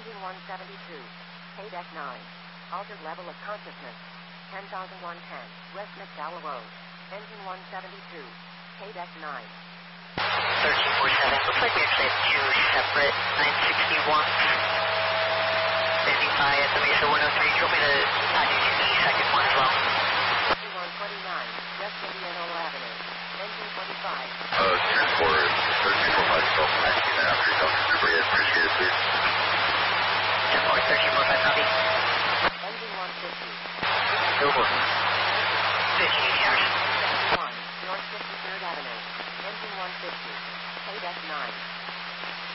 Engine 172. KDEC 9. Altered level of consciousness. 10,110. West McDowell Road. Engine 172. KDEC 9. 1347. Looks like we actually have two separate 961s. Standing by at the Mesa 103. Show me the 922 second one as well.